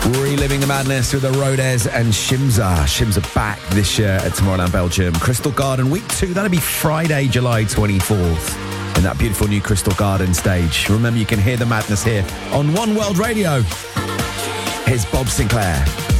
Reliving the madness with the Rodez and Shimza. Shimza back this year at Tomorrowland Belgium. Crystal Garden, week 2, that'll be Friday, July 24th. In that beautiful new Crystal Garden stage. Remember, you can hear the madness here on One World Radio. Here's Bob Sinclair.